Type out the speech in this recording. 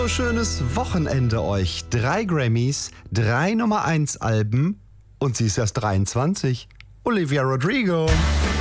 wunderschönes Wochenende euch. 3 Grammys, 3 Nummer 1 Alben und sie ist erst 23. Olivia Rodrigo.